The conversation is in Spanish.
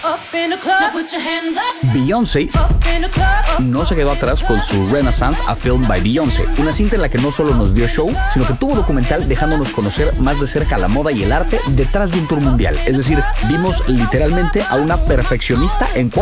Beyoncé no se quedó atrás con su Renaissance, A Film by Beyoncé, una cinta en la que no solo nos dio show, sino que tuvo documental dejándonos conocer más de cerca la moda y el arte detrás de un tour mundial. Es decir, vimos literalmente a una perfeccionista en